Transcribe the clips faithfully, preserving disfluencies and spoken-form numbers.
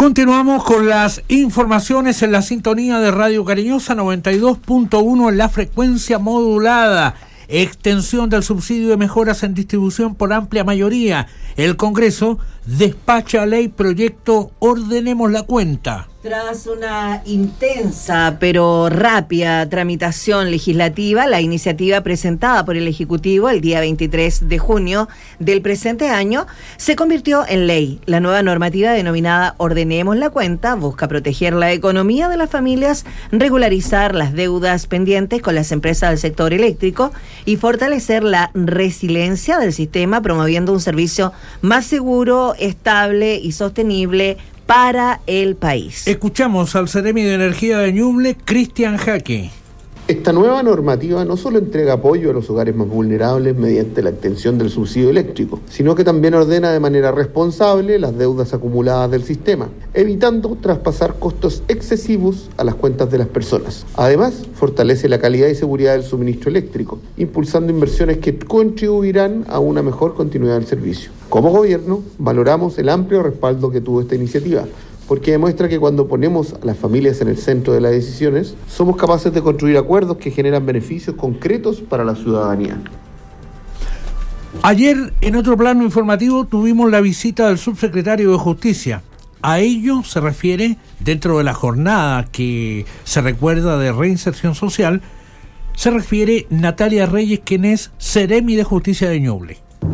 Continuamos con las informaciones en la sintonía de Radio Cariñosa noventa y dos punto uno en la frecuencia modulada. Extensión del subsidio de mejoras en distribución por amplia mayoría. El Congreso despacha ley proyecto Ordenemos la Cuenta. Tras una intensa pero rápida tramitación legislativa, la iniciativa presentada por el Ejecutivo el día veintitrés de junio del presente año se convirtió en ley. La nueva normativa denominada Ordenemos la Cuenta busca proteger la economía de las familias, regularizar las deudas pendientes con las empresas del sector eléctrico y fortalecer la resiliencia del sistema, promoviendo un servicio más seguro, estable y sostenible para el país. Escuchamos al Seremi de Energía de Ñuble, Cristian Jaque. Esta nueva normativa no solo entrega apoyo a los hogares más vulnerables mediante la extensión del subsidio eléctrico, sino que también ordena de manera responsable las deudas acumuladas del sistema, evitando traspasar costos excesivos a las cuentas de las personas. Además, fortalece la calidad y seguridad del suministro eléctrico, impulsando inversiones que contribuirán a una mejor continuidad del servicio. Como gobierno, valoramos el amplio respaldo que tuvo esta iniciativa, porque demuestra que cuando ponemos a las familias en el centro de las decisiones, somos capaces de construir acuerdos que generan beneficios concretos para la ciudadanía. Ayer, en otro plano informativo, tuvimos la visita del subsecretario de Justicia. A ello se refiere, dentro de la jornada que se recuerda de reinserción social, se refiere Natalia Reyes, quien es Seremi de Justicia de Ñuble.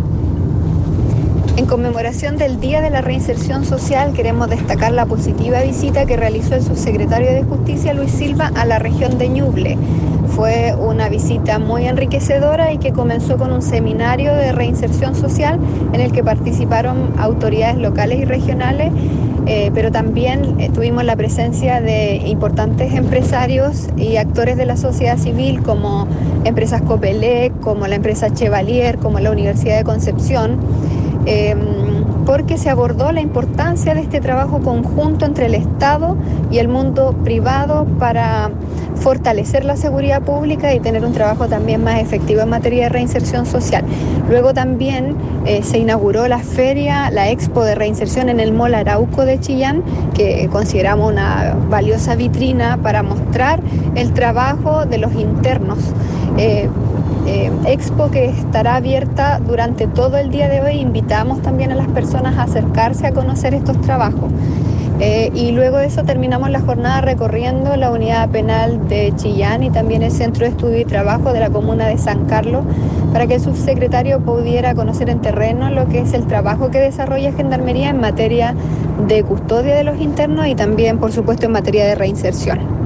En conmemoración del Día de la Reinserción Social, queremos destacar la positiva visita que realizó el subsecretario de Justicia, Luis Silva, a la región de Ñuble. Fue una visita muy enriquecedora y que comenzó con un seminario de reinserción social en el que participaron autoridades locales y regionales, eh, pero también eh, tuvimos la presencia de importantes empresarios y actores de la sociedad civil como empresas Copelec, como la empresa Chevalier, como la Universidad de Concepción. Eh, porque se abordó la importancia de este trabajo conjunto entre el Estado y el mundo privado para fortalecer la seguridad pública y tener un trabajo también más efectivo en materia de reinserción social. Luego también eh, se inauguró la feria, la Expo de Reinserción en el Mall Arauco de Chillán, que consideramos una valiosa vitrina para mostrar el trabajo de los internos. Eh, Eh, expo que estará abierta durante todo el día de hoy. Invitamos también a las personas a acercarse a conocer estos trabajos. Eh, y luego de eso terminamos la jornada recorriendo la unidad penal de Chillán y también el Centro de Estudio y Trabajo de la comuna de San Carlos, para que el subsecretario pudiera conocer en terreno lo que es el trabajo que desarrolla Gendarmería en materia de custodia de los internos y también, por supuesto, en materia de reinserción.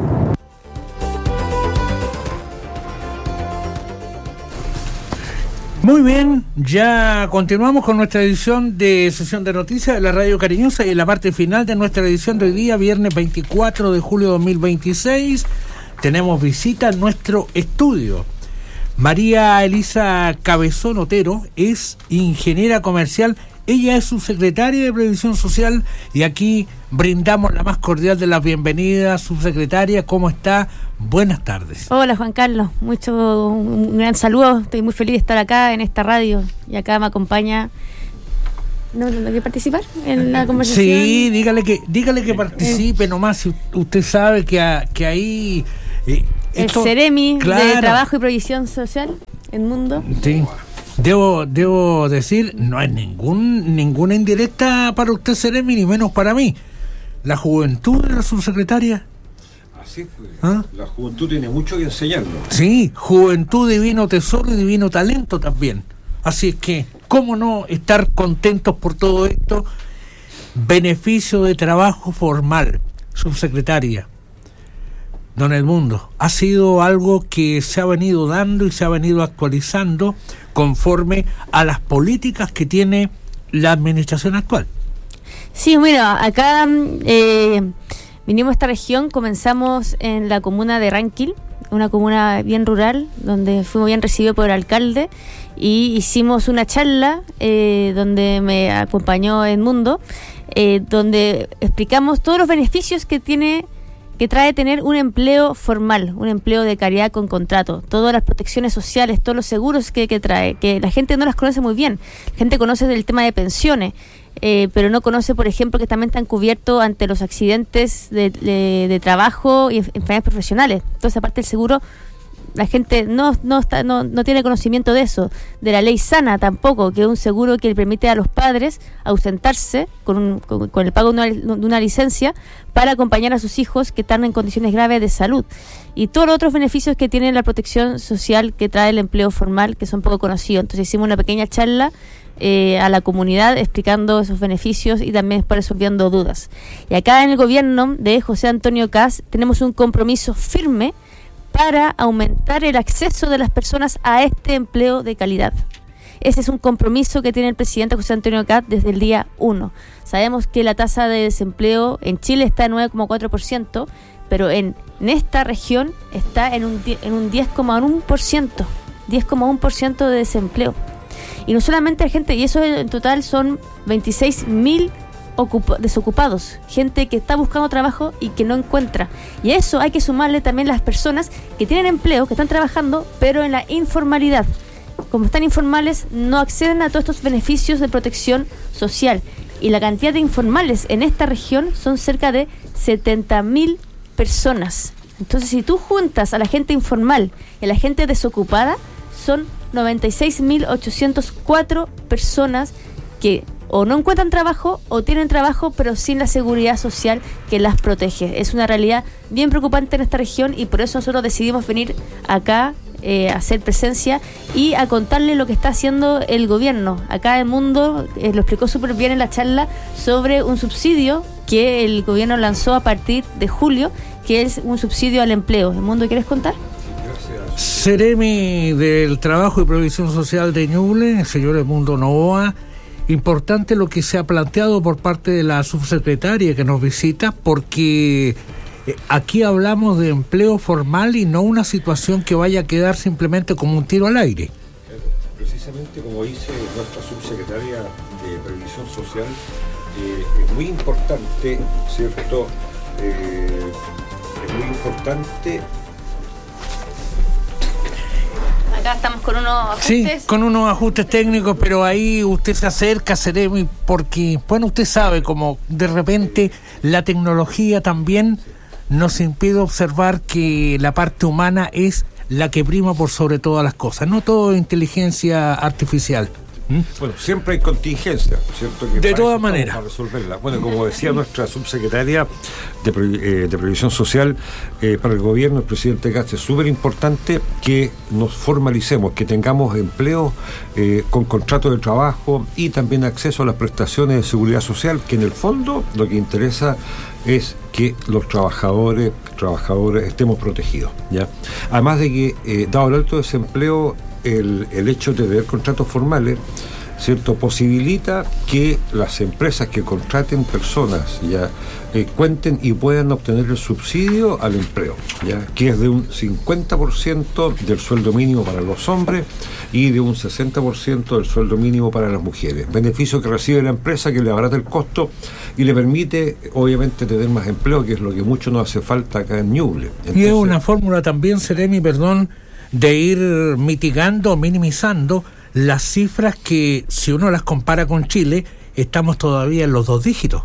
Muy bien, ya continuamos con nuestra edición de Sesión de Noticias de la Radio Cariñosa y en la parte final de nuestra edición de hoy día, viernes veinticuatro de julio de dos mil veintiséis, tenemos visita a nuestro estudio. María Elisa Cabezón Otero es ingeniera comercial, ella es subsecretaria de Previsión Social y aquí brindamos la más cordial de las bienvenidas. Subsecretaria, ¿cómo está? Buenas tardes. Hola Juan Carlos, mucho un gran saludo, estoy muy feliz de estar acá en esta radio y acá me acompaña. ¿No tengo que participar en la conversación? Sí, dígale que dígale que participe eh. nomás, si usted sabe que, a, que ahí... Eh, esto, el Seremi, claro, de Trabajo y Previsión Social, el mundo. Sí, debo debo decir, no hay ningún ninguna indirecta para usted, Seremi, ni menos para mí. La juventud de la subsecretaria. Así pues, ¿Ah? La juventud tiene mucho que enseñarnos. Sí, juventud, divino tesoro y divino talento también. Así es que, ¿cómo no estar contentos por todo esto? Beneficio de trabajo formal, subsecretaria. Don Edmundo, ha sido algo que se ha venido dando y se ha venido actualizando conforme a las políticas que tiene la administración actual. Sí, bueno, acá eh, vinimos a esta región, comenzamos en la comuna de Ranquil, una comuna bien rural, donde fuimos bien recibidos por el alcalde y hicimos una charla eh, donde me acompañó Edmundo, eh, donde explicamos todos los beneficios que tiene que trae tener un empleo formal, un empleo de calidad con contrato, todas las protecciones sociales, todos los seguros que, que trae, que la gente no las conoce muy bien. La gente conoce del tema de pensiones, eh, pero no conoce, por ejemplo, que también están cubiertos ante los accidentes de, de, de trabajo y enfermedades profesionales. Entonces, aparte del seguro, la gente no no está no, no tiene conocimiento de eso, de la ley Sana tampoco, que es un seguro que le permite a los padres ausentarse con, un, con, con el pago de una, de una licencia para acompañar a sus hijos que están en condiciones graves de salud, y todos los otros beneficios que tiene la protección social que trae el empleo formal, que son poco conocidos. Entonces hicimos una pequeña charla eh, a la comunidad explicando esos beneficios y también después resolviendo dudas. Y acá en el gobierno de José Antonio Kast tenemos un compromiso firme para aumentar el acceso de las personas a este empleo de calidad. Ese es un compromiso que tiene el presidente José Antonio Kast desde el día uno. Sabemos que la tasa de desempleo en Chile está en nueve coma cuatro por ciento, pero en, en esta región está en un, en un diez coma uno por ciento. diez coma uno por ciento de desempleo. Y no solamente hay gente, y eso en total son veintiséis mil Ocupa- desocupados, gente que está buscando trabajo y que no encuentra. Y a eso hay que sumarle también las personas que tienen empleo, que están trabajando, pero en la informalidad. Como están informales, no acceden a todos estos beneficios de protección social. Y la cantidad de informales en esta región son cerca de setenta mil personas. Entonces, si tú juntas a la gente informal y a la gente desocupada, son noventa y seis mil ochocientas cuatro personas que o no encuentran trabajo o tienen trabajo pero sin la seguridad social que las protege. Es una realidad bien preocupante en esta región y por eso nosotros decidimos venir acá eh, a hacer presencia y a contarle lo que está haciendo el gobierno. Acá el mundo eh, lo explicó súper bien en la charla sobre un subsidio que el gobierno lanzó a partir de julio, que es un subsidio al empleo. ¿El mundo quieres contar? Seremi del Trabajo y Previsión Social de Ñuble, el señor Edmundo Novoa. Importante lo que se ha planteado por parte de la subsecretaria que nos visita, porque aquí hablamos de empleo formal y no una situación que vaya a quedar simplemente como un tiro al aire. Precisamente como dice nuestra subsecretaria de Previsión Social, eh, es muy importante, ¿cierto? Eh, es muy importante. Acá estamos con unos ajustes. Sí, con unos ajustes técnicos, pero ahí usted se acerca, Seremi, porque, bueno, usted sabe como de repente la tecnología también nos impide observar que la parte humana es la que prima por sobre todas las cosas, no todo es inteligencia artificial. ¿Mm? Bueno, siempre hay contingencias, ¿cierto? Que de todas maneras. maneras. Para resolverla. Bueno, como decía nuestra subsecretaria de, Pre eh, de Previsión Social, eh, para el gobierno, el presidente Kast, es súper importante que nos formalicemos, que tengamos empleo eh, con contrato de trabajo y también acceso a las prestaciones de seguridad social, que en el fondo lo que interesa es que los trabajadores trabajadores estemos protegidos, ¿ya? Además de que, eh, dado el alto desempleo, El, el hecho de tener contratos formales, ¿cierto?, posibilita que las empresas que contraten personas ya eh, cuenten y puedan obtener el subsidio al empleo, ya que es de un cincuenta por ciento del sueldo mínimo para los hombres y de un sesenta por ciento del sueldo mínimo para las mujeres. Beneficio que recibe la empresa, que le abarata el costo y le permite, obviamente, tener más empleo, que es lo que mucho nos hace falta acá en Ñuble. Entonces, y es una fórmula también, Seremi, perdón, de ir mitigando, minimizando las cifras que, si uno las compara con Chile, estamos todavía en los dos dígitos.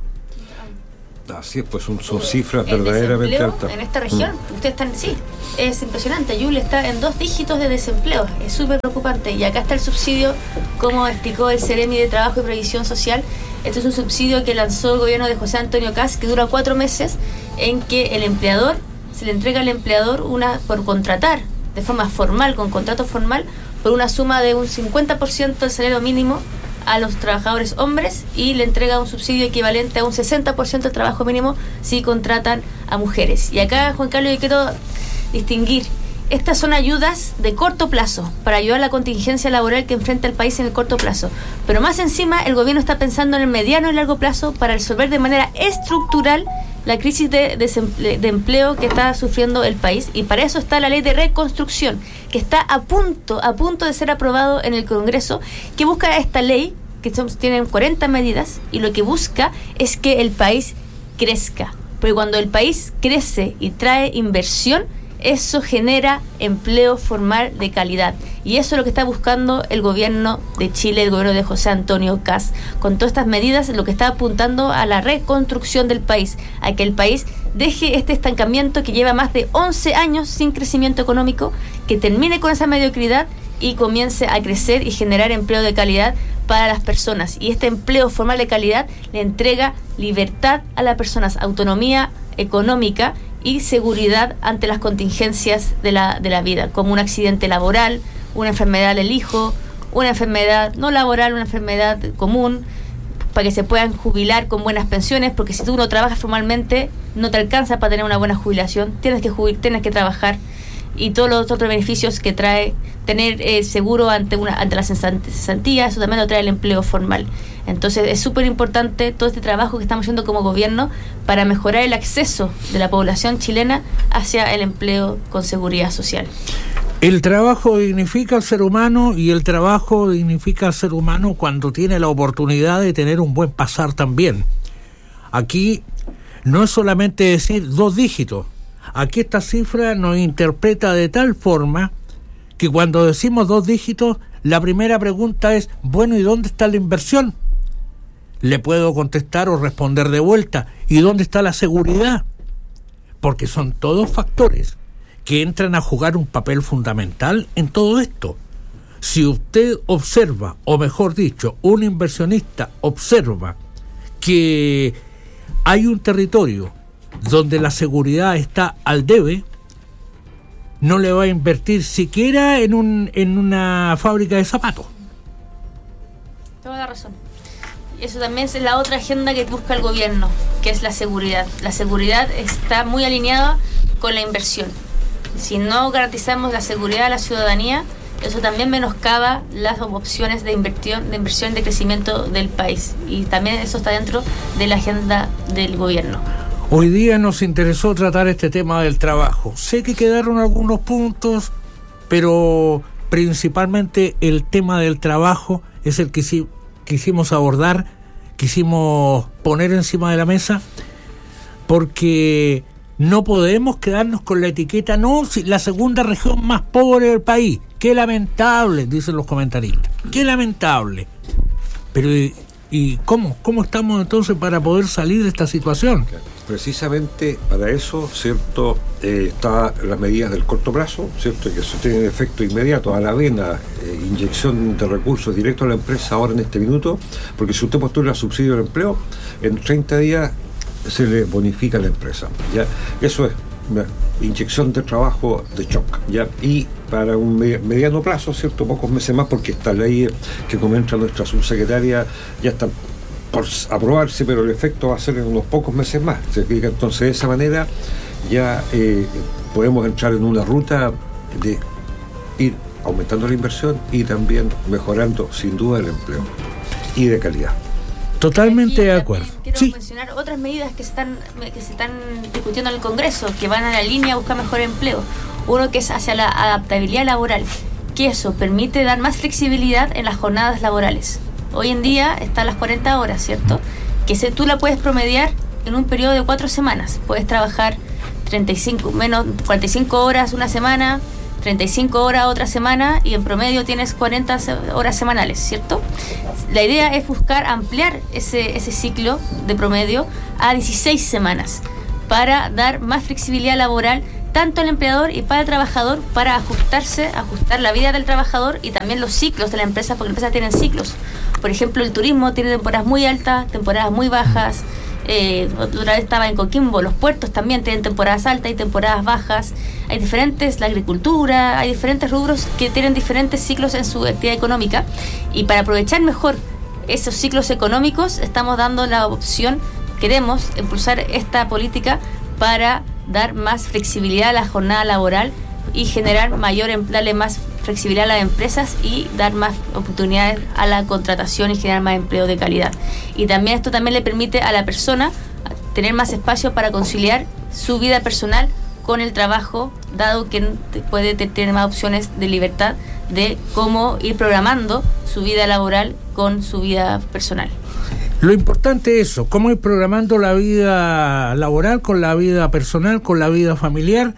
Así es, pues son, son cifras el verdaderamente altas. En esta región, mm. ustedes están, sí, es impresionante. Ñuble está en dos dígitos de desempleo, es súper preocupante. Y acá está el subsidio, como explicó el Seremi de Trabajo y Previsión Social. Este es un subsidio que lanzó el gobierno de José Antonio Kast, que dura cuatro meses, en que el empleador, se le entrega al empleador una por contratar de forma formal, con contrato formal, por una suma de un cincuenta por ciento del salario mínimo a los trabajadores hombres, y le entrega un subsidio equivalente a un sesenta por ciento del trabajo mínimo si contratan a mujeres. Y acá, Juan Carlos, yo quiero distinguir, estas son ayudas de corto plazo, para ayudar a la contingencia laboral que enfrenta el país en el corto plazo. Pero más encima, el gobierno está pensando en el mediano y largo plazo para resolver de manera estructural la crisis de, de, de empleo que está sufriendo el país, y para eso está la ley de reconstrucción, que está a punto, a punto de ser aprobado en el Congreso, que busca esta ley, que son, tienen cuarenta medidas, y lo que busca es que el país crezca, porque cuando el país crece y trae inversión, eso genera empleo formal de calidad. Y eso es lo que está buscando el gobierno de Chile, el gobierno de José Antonio Kast. Con todas estas medidas, lo que está apuntando a la reconstrucción del país, a que el país deje este estancamiento que lleva más de once años sin crecimiento económico, que termine con esa mediocridad y comience a crecer y generar empleo de calidad para las personas. Y este empleo formal de calidad le entrega libertad a las personas, autonomía económica y seguridad ante las contingencias de la, de la vida, como un accidente laboral, una enfermedad del hijo, una enfermedad no laboral, una enfermedad común, para que se puedan jubilar con buenas pensiones, porque si tú no trabajas formalmente no te alcanza para tener una buena jubilación, tienes que jubil, tienes que trabajar, y todos los otros beneficios que trae tener eh, seguro ante una ante la cesantía, eso también lo trae el empleo formal. Entonces es súper importante todo este trabajo que estamos haciendo como gobierno para mejorar el acceso de la población chilena hacia el empleo con seguridad social. El trabajo dignifica al ser humano, y el trabajo dignifica al ser humano cuando tiene la oportunidad de tener un buen pasar también. Aquí no es solamente decir dos dígitos. Aquí esta cifra nos interpreta de tal forma que cuando decimos dos dígitos, la primera pregunta es, bueno, ¿y dónde está la inversión? Le puedo contestar o responder de vuelta, ¿y dónde está la seguridad? Porque son todos factores que entran a jugar un papel fundamental en todo esto. Si usted observa, o mejor dicho, un inversionista observa que hay un territorio donde la seguridad está al debe, no le va a invertir siquiera en un en una fábrica de zapatos. Toda la razón. Y eso también es la otra agenda que busca el gobierno, que es la seguridad. La seguridad está muy alineada con la inversión. Si no garantizamos la seguridad a la ciudadanía, eso también menoscaba las opciones de inversión, de inversión de crecimiento del país. Y también eso está dentro de la agenda del gobierno. Hoy día nos interesó tratar este tema del trabajo. Sé que quedaron algunos puntos, pero principalmente el tema del trabajo es el que sí quisimos abordar, quisimos poner encima de la mesa, porque no podemos quedarnos con la etiqueta, no, si la segunda región más pobre del país. Qué lamentable, dicen los comentaristas. Qué lamentable. Pero ¿y, y cómo? ¿Cómo estamos entonces para poder salir de esta situación? Precisamente para eso, ¿cierto? Eh, están las medidas del corto plazo, ¿cierto? Que eso tiene efecto inmediato, a la vena, eh, inyección de recursos directos a la empresa ahora en este minuto, porque si usted postula subsidio del empleo, en treinta días se le bonifica a la empresa, ¿ya? Eso es una inyección de trabajo de shock, ¿ya? Y para un mediano plazo, ¿cierto? Pocos meses más, porque esta ley que comenta nuestra subsecretaria ya está por aprobarse, pero el efecto va a ser en unos pocos meses más. ¿Se explica? Entonces, de esa manera ya eh, podemos entrar en una ruta de ir aumentando la inversión y también mejorando, sin duda, el empleo y de calidad. Totalmente de acuerdo. Quiero sí. mencionar otras medidas que se están que se están discutiendo en el Congreso, que van a la línea a buscar mejor empleo. Uno que es hacia la adaptabilidad laboral, que eso permite dar más flexibilidad en las jornadas laborales. Hoy en día están las cuarenta horas, ¿cierto? Que se, tú la puedes promediar en un periodo de cuatro semanas. Puedes trabajar treinta y cinco, menos cuarenta y cinco horas una semana, treinta y cinco horas otra semana, y en promedio tienes cuarenta horas semanales, ¿cierto? La idea es buscar ampliar ese, ese ciclo de promedio a dieciséis semanas para dar más flexibilidad laboral tanto al empleador y para el trabajador, para ajustarse, ajustar la vida del trabajador y también los ciclos de la empresa, porque las empresas tienen ciclos. Por ejemplo, el turismo tiene temporadas muy altas, temporadas muy bajas. Eh, otra vez estaba en Coquimbo, los puertos también tienen temporadas altas y temporadas bajas. Hay diferentes, la agricultura, hay diferentes rubros que tienen diferentes ciclos en su actividad económica, y para aprovechar mejor esos ciclos económicos estamos dando la opción, queremos impulsar esta política para dar más flexibilidad a la jornada laboral y generar mayor, darle más flexibilidad a las empresas y dar más oportunidades a la contratación y generar más empleo de calidad. Y también esto también le permite a la persona tener más espacio para conciliar su vida personal con el trabajo, dado que puede tener más opciones de libertad de cómo ir programando su vida laboral con su vida personal. Lo importante es eso, cómo ir programando la vida laboral con la vida personal, con la vida familiar,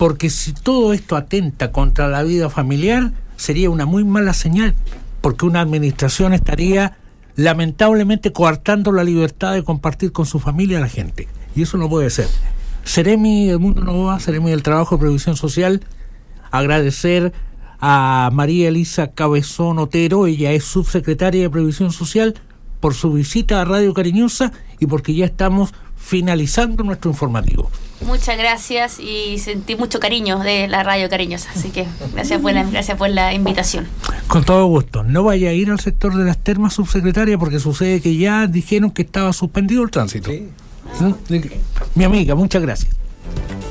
porque si todo esto atenta contra la vida familiar, sería una muy mala señal, porque una administración estaría lamentablemente coartando la libertad de compartir con su familia a la gente, y eso no puede ser. Seremi del Mundo Novoa, Seremi del Trabajo y Previsión Social, agradecer a María Elisa Cabezón Otero, ella es subsecretaria de Previsión Social, por su visita a Radio Cariñosa y porque ya estamos finalizando nuestro informativo. Muchas gracias y sentí mucho cariño de la Radio Cariñosa, así que gracias por la, gracias por la invitación. Con todo gusto. No vaya a ir al sector de las termas, subsecretaria, porque sucede que ya dijeron que estaba suspendido el tránsito. Sí. ¿Sí? Mi amiga, muchas gracias.